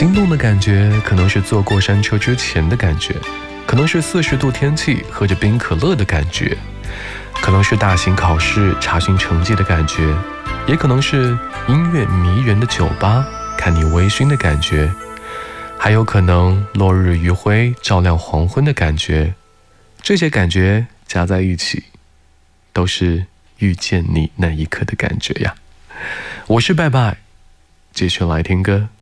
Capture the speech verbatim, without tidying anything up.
心动的感觉可能是坐过山车之前的感觉，可能是四十度天气喝着冰可乐的感觉，可能是大型考试查询成绩的感觉，也可能是音乐迷人的酒吧看你微醺的感觉，还有可能落日余晖照亮黄昏的感觉。这些感觉加在一起，都是遇见你那一刻的感觉呀。我是拜拜，继续来听歌。